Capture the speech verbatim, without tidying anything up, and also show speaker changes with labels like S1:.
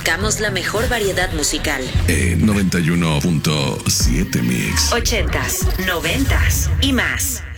S1: buscamos la mejor variedad musical.
S2: En noventa y uno punto siete Mix.
S1: Ochentas, noventas y más.